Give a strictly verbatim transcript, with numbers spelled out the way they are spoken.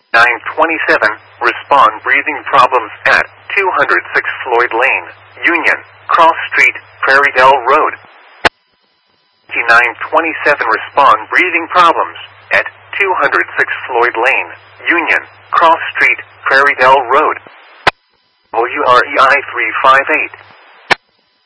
nine twenty-seven, respond breathing problems at two hundred six Floyd Lane, Union, Cross Street, Prairie Dell Road. nine twenty-seven, respond breathing problems at two hundred six Floyd Lane, Union, Cross Street, Prairie Dell Road. W R E I three five eight.